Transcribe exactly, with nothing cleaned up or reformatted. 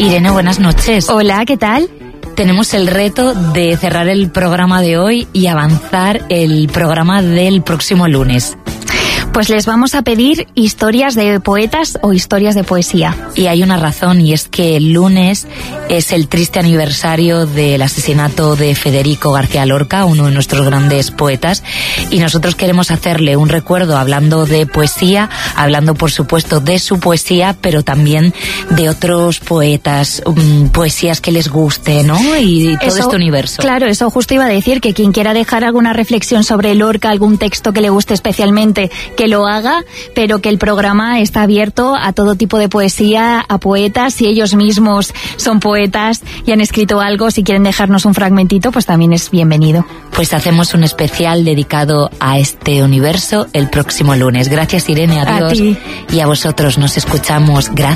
Irene, buenas noches. Hola, ¿qué tal? Tenemos el reto de cerrar el programa de hoy y avanzar el programa del próximo lunes. Pues les vamos a pedir historias de poetas o historias de poesía. Y hay una razón, y es que el lunes es el triste aniversario del asesinato de Federico García Lorca, uno de nuestros grandes poetas, y nosotros queremos hacerle un recuerdo hablando de poesía, hablando por supuesto de su poesía, pero también de otros poetas, um, poesías que les guste, ¿no? Y todo eso, este universo. Claro, eso justo iba a decir, que quien quiera dejar alguna reflexión sobre Lorca, algún texto que le guste especialmente, que lo haga, pero que el programa está abierto a todo tipo de poesía, a poetas. Si ellos mismos son poetas y han escrito algo, si quieren dejarnos un fragmentito, pues también es bienvenido. Pues hacemos un especial dedicado a este universo el próximo lunes. Gracias, Irene, adiós. A ti. Y a vosotros, nos escuchamos. Gracias.